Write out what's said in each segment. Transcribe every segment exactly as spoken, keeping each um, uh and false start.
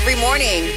every morning.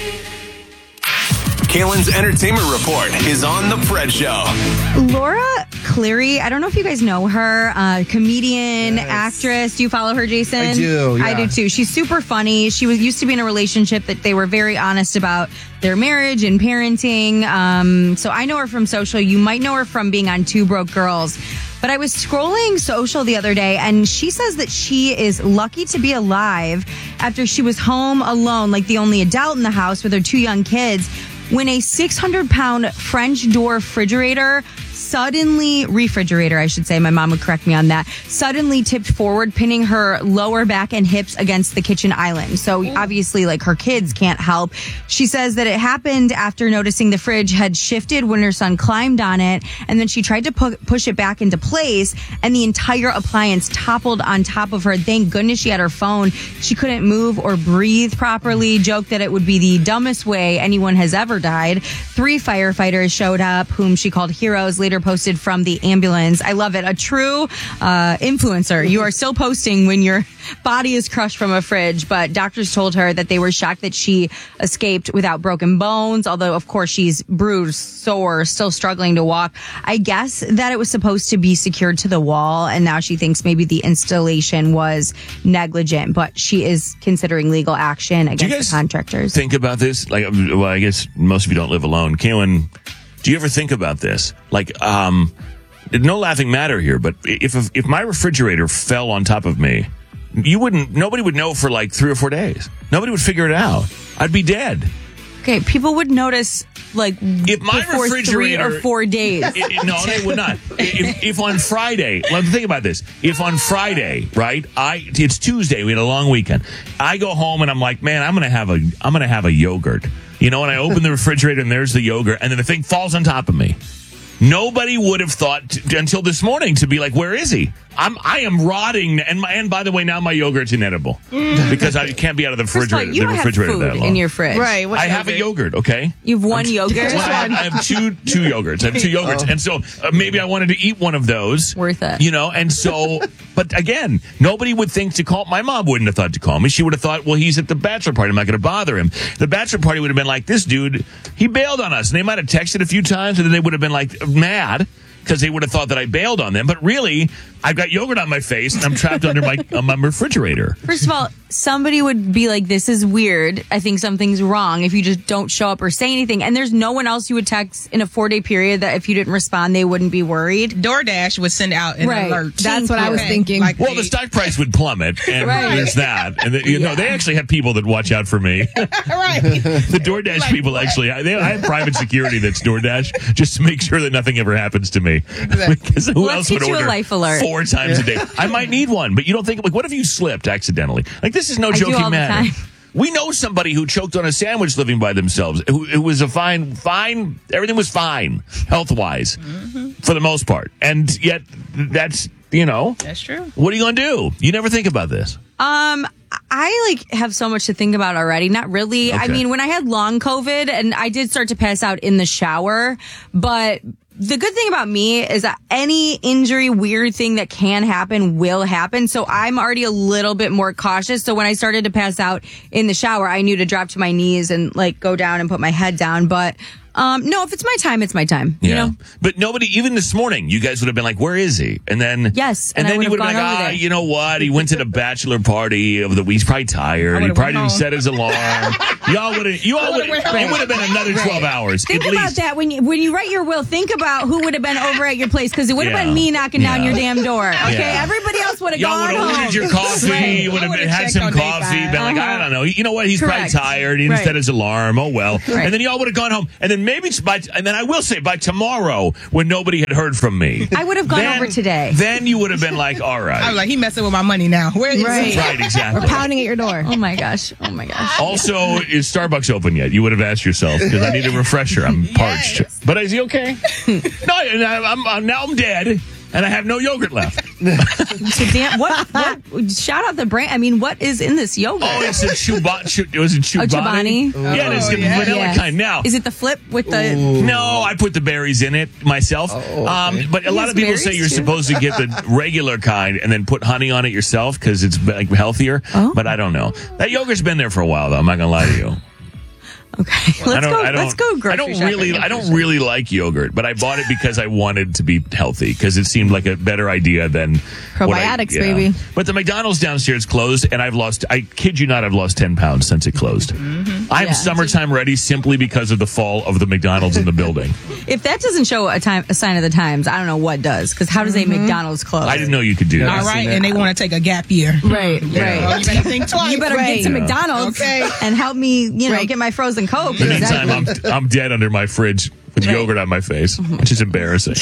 Kaylin's Entertainment Report is on The Fred Show. Laura Cleary, I don't know if you guys know her, uh, comedian, Yes. actress. Do you follow her, Jason? I do, yeah. I do too. She's super funny. She was used to be in a relationship that they were very honest about their marriage and parenting. Um, so I know her from social. You might know her from being on Two Broke Girls. But I was scrolling social the other day, and she says that she is lucky to be alive after she was home alone, like the only adult in the house with her two young kids, when a six hundred pound French door refrigerator suddenly, refrigerator, I should say, my mom would correct me on that, suddenly tipped forward, pinning her lower back and hips against the kitchen island. So obviously, like, her kids can't help. She says that it happened after noticing the fridge had shifted when her son climbed on it, and then she tried to pu- push it back into place, and the entire appliance toppled on top of her. Thank goodness she had her phone. She couldn't move or breathe properly. Joked that it would be the dumbest way anyone has ever died. Three firefighters showed up, whom she called heroes, later posted from the ambulance. I love it. A true uh, influencer. You are still posting when your body is crushed from a fridge, but doctors told her that they were shocked that she escaped without broken bones, although, of course, she's bruised, sore, still struggling to walk. I guess that it was supposed to be secured to the wall, and now she thinks maybe the installation was negligent, but she is considering legal action against the contractors. Think about this? Like, well, I guess most of you don't live alone. Kaylin, do you ever think about this? Like, um, no laughing matter here, but if if my refrigerator fell on top of me, you wouldn't, nobody would know for like three or four days. Nobody would figure it out. I'd be dead. Okay, people would notice like if my before refrigerator, three or four days. It, it, no, they would not. If, if on Friday, let me think about this. If on Friday, right? I it's Tuesday. We had a long weekend. I go home and I'm like, man, I'm gonna have a I'm gonna have a yogurt. You know, and I open the refrigerator and there's the yogurt, and then the thing falls on top of me. Nobody would have thought t- until this morning to be like, where is he? I'm, I am rotting. And my, and by the way, now my yogurt's inedible mm. because I can't be out of the refrigerator, all, you the don't refrigerator have food that long. In your fridge. Right. I have a yogurt, okay? You have one I'm, yogurt? Well, I, have, I have two, two yogurts. I have two yogurts. Oh. And so uh, maybe I wanted to eat one of those. Worth it. You know, and so, but again, nobody would think to call. My mom wouldn't have thought to call me. She would have thought, well, he's at the bachelor party. I'm not going to bother him. The bachelor party would have been like, this dude, he bailed on us. And they might have texted a few times, and then they would have been like mad, because they would have thought that I bailed on them. But really, I've got yogurt on my face, and I'm trapped under my, uh, my refrigerator. First of all, somebody would be like, this is weird. I think something's wrong if you just don't show up or say anything. And there's no one else you would text in a four-day period that if you didn't respond, they wouldn't be worried. DoorDash would send out an right. alert. That's what okay. I was thinking. Like, well, the stock price would plummet, and right. there's that. And the, you yeah. know, they actually have people that watch out for me. Right. The DoorDash like, people what? actually, I, they, I have private security that's DoorDash just to make sure that nothing ever happens to me. Exactly. Because who Let's else would get you order a life alert. four times a day? I might need one, but you don't think, like, what if you slipped accidentally? Like, this is no I joking do all matter. The time. We know somebody who choked on a sandwich living by themselves. Who, who was a fine, fine, everything was fine, health-wise, mm-hmm. for the most part. And yet, that's, you know. That's true. What are you going to do? You never think about this. Um, I like have so much to think about already. Not really. Okay. I mean, when I had long COVID and I did start to pass out in the shower, but the good thing about me is that any injury, weird thing that can happen will happen. So I'm already a little bit more cautious. So when I started to pass out in the shower, I knew to drop to my knees and like go down and put my head down. But Um, no, if it's my time, it's my time. You yeah. know? But nobody, even this morning, you guys would have been like, where is he? And then, yes, and, and then I you would have gone been like, ah, there. you know what? He went to the bachelor party of the week. He's probably tired. He probably didn't set his alarm. Y'all would have, you all would have, it would have been another twelve hours. Think at about least. that when you, when you write your will, think about who would have been over at your place, because it would have Yeah. been me knocking down Yeah. your damn door. Okay. Yeah. Everybody else would have Y'all gone would have home. ordered your coffee. Right. You would have been, had checked some on day coffee. five. Been like, Uh-huh. I don't know. You know what? He's Correct. probably tired. He didn't Right. set his alarm. Oh, well. Right. And then y'all would have gone home. And then maybe by, and then I will say by tomorrow, when nobody had heard from me, I would have gone then, over today. Then you would have been like, all right. I was like, he messing with my money now. Where is Right. he? Right, exactly. Or pounding at your door. Oh my gosh. Oh my gosh. Also, is Starbucks open yet? You would have asked yourself, because I need a refresher. I'm parched. Yes. But is he okay? No, I'm, I'm, now I'm dead. and I have no yogurt left. So damn, what, what? Shout out the brand. I mean, what is in this yogurt? Oh, it's a Chubani. Ch- was it Chubani? Oh, Chobani? Yeah, it's the yeah. vanilla Yes. kind. Now, Is it the flip with the? no, I put the berries in it myself. Oh, okay. um, but a lot Yes, of people say berries you're too. supposed to get the regular kind and then put honey on it yourself because it's like healthier. Oh. But I don't know. That yogurt's been there for a while, though. I'm not gonna lie to you. Okay, I let's don't, go. I don't, Let's go. Grocery I don't shopping. really, I don't really like yogurt, but I bought it because I wanted to be healthy because it seemed like a better idea than what I- Probiotics, yeah. baby. But the McDonald's downstairs closed, and I've lost. I kid you not, I've lost ten pounds since it closed. Mm-hmm. I'm Yeah. summertime ready simply because of the fall of the McDonald's in the building. If that doesn't show a time, a sign of the times, I don't know what does. Because how does a McDonald's close? I didn't know you could do that. All right, and they want to take a gap year. Right, Yeah. Oh, you better think twice. You better right. get to McDonald's Okay. and help me, you know, Right. get my frozen Coke. In the meantime, I'm, I'm dead under my fridge with yogurt on my face, which is embarrassing.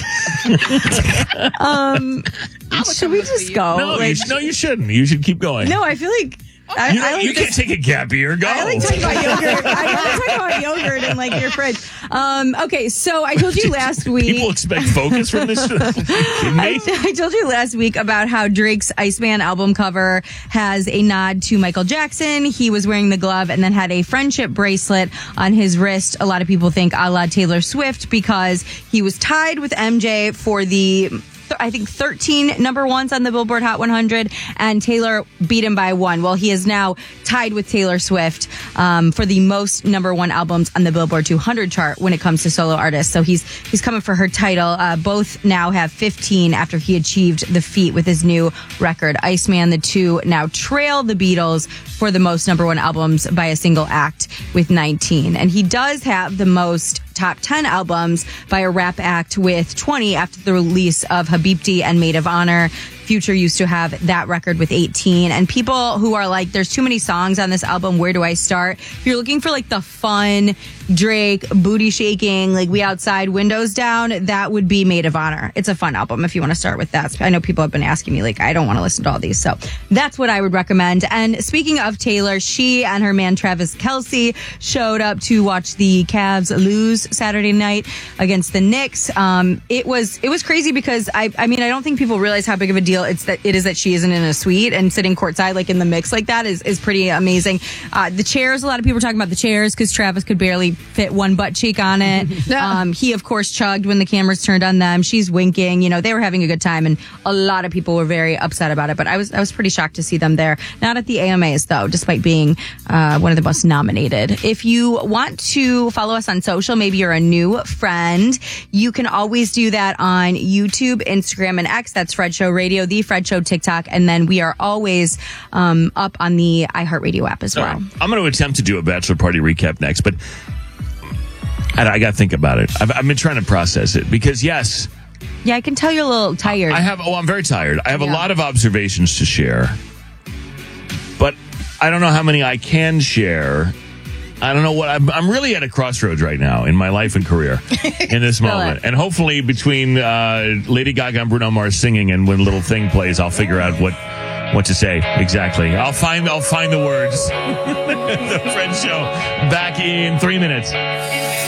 Should we just go? No, you, Like- sh- no, you shouldn't. You should keep going. no, I feel like I, you, I don't- like you can't this- take a gap year. Go. I like talking about yogurt. I like talking about yogurt and like your fridge. Um, okay, so I told you last week. People expect focus from this. Kidding I, me? I told you last week about how Drake's Iceman album cover has a nod to Michael Jackson. He was wearing the glove and then had a friendship bracelet on his wrist. A lot of people think a la Taylor Swift because he was tied with M J for the I think thirteen number ones on the Billboard Hot one hundred, and Taylor beat him by one. Well, he is now tied with Taylor Swift um, for the most number one albums on the Billboard two hundred chart when it comes to solo artists. So he's he's coming for her title. Uh, both now have fifteen after he achieved the feat with his new record, Iceman. The two now trail the Beatles for the most number one albums by a single act with nineteen. And he does have the most top ten albums by a rap act with twenty after the release of Habibti and Maid of Honor. Future used to have that record with eighteen. And people who are like, there's too many songs on this album, where do I start? If you're looking for like the fun Drake booty shaking, like we outside windows down, that would be Maid of Honor. It's a fun album if you want to start with that. I know people have been asking me, like, I don't want to listen to all these. So that's what I would recommend. And speaking of Taylor, she and her man Travis Kelce showed up to watch the Cavs lose Saturday night against the Knicks. Um, it was it was crazy because I I mean I don't think people realize how big of a deal it's that it is that she isn't in a suite and sitting courtside like in the mix like that is is pretty amazing. Uh, the chairs, a lot of people are talking about the chairs because Travis could barely fit one butt cheek on it. um, he of course chugged when the cameras turned on them. She's winking. You know, they were having a good time, and a lot of people were very upset about it. But I was I was pretty shocked to see them there. Not at the A M As though, despite being uh, one of the most nominated. If you want to follow us on social, maybe you're a new friend, you can always do that on YouTube, Instagram, and X. That's Fred Show Radio, The Fred Show TikTok, and then we are always um, up on the iHeartRadio app as All well. right. I'm going to attempt to do a bachelor party recap next, but I, I got to think about it. I've, I've been trying to process it because, yes, Yeah, I can tell you're a little tired. I have. Oh, I'm very tired. I have a Yeah. lot of observations to share, but I don't know how many I can share. I don't know what I'm, I'm really at a crossroads right now in my life and career in this moment. it. And hopefully between uh, Lady Gaga and Bruno Mars singing and when Little Thing plays, I'll figure out what what to say exactly. I'll find I'll find the words. The Fred Show back in three minutes.